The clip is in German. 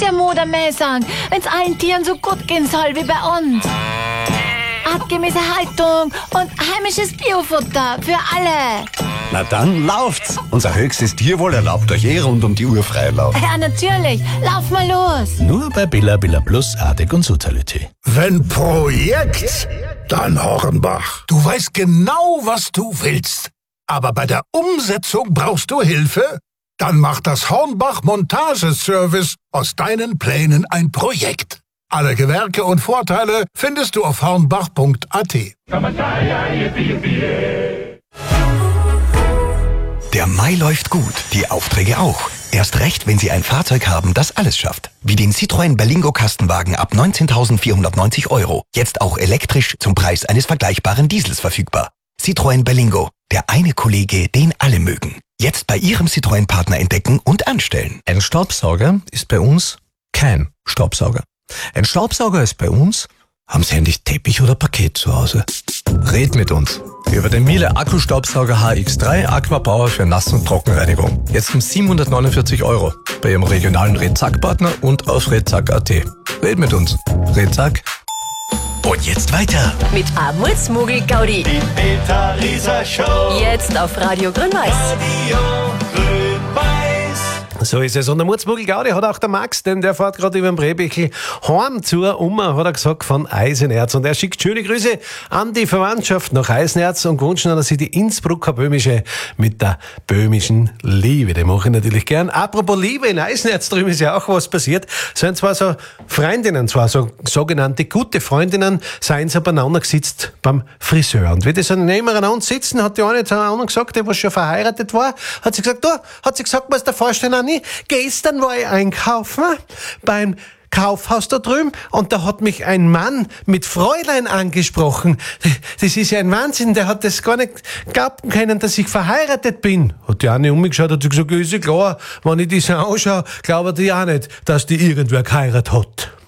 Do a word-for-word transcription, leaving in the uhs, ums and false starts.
ja Mutter mehr sagen, wenn's allen Tieren so gut gehen soll wie bei uns. Artgemäße Haltung und heimisches Biofutter für alle. Na dann lauft's. Unser höchstes Tierwohl erlaubt euch eh rund um die Uhr Freilauf. Ja, natürlich. Lauf mal los. Nur bei Billa Billa Plus, Artig und Sutalität. Wenn Projekt, dann Hornbach. Du weißt genau, was du willst. Aber bei der Umsetzung brauchst du Hilfe? Dann macht das Hornbach Montageservice aus deinen Plänen ein Projekt. Alle Gewerke und Vorteile findest du auf hornbach punkt a t. Der Mai läuft gut, die Aufträge auch. Erst recht, wenn Sie ein Fahrzeug haben, das alles schafft. Wie den Citroën Berlingo Kastenwagen ab neunzehntausendvierhundertneunzig Euro. Jetzt auch elektrisch zum Preis eines vergleichbaren Diesels verfügbar. Citroën Berlingo, der eine Kollege, den alle mögen. Jetzt bei Ihrem Citroën-Partner entdecken und anstellen. Ein Staubsauger ist bei uns kein Staubsauger. Ein Staubsauger ist bei uns... Haben Sie eigentlich Teppich oder Parkett zu Hause? Red mit uns über den Miele Akkustaubsauger H X drei Aquapower für Nass- und Trockenreinigung. Jetzt um siebenhundertneunundvierzig Euro bei Ihrem regionalen Redzack-Partner und auf redzack punkt a t. Red mit uns. Redzack. Und jetzt weiter. Mit Amulz Muggel Gaudi. Die Peter Rieser Show. Jetzt auf Radio Grün-Weiß. Radio Grün-Weiß. So ist es. Und der Mutzmugel Gaudi hat auch der Max, denn der fährt gerade über den Brebichl heim zur Oma, hat er gesagt, von Eisenerz. Und er schickt schöne Grüße an die Verwandtschaft nach Eisenerz und wünscht, dass sie die Innsbrucker Böhmische mit der böhmischen Liebe, die mache ich natürlich gern. Apropos Liebe, in Eisenerz drüben ist ja auch was passiert. Sind zwar so Freundinnen, zwar so sogenannte gute Freundinnen, seien sie beieinander gesitzt beim Friseur. Und wie die so nebeneinander sitzen, hat die eine zu der anderen gesagt, die was schon verheiratet war, hat sie gesagt, du, hat sie gesagt, was der vorstellen an gestern war ich einkaufen beim Kaufhaus da drüben und da hat mich ein Mann mit Fräulein angesprochen. Das ist ja ein Wahnsinn, der hat das gar nicht glauben können, dass ich verheiratet bin. Hat die eine umgeschaut, hat sie gesagt, ist ja klar, wenn ich die so anschaue, glaubt die auch nicht, dass die irgendwer geheiratet hat.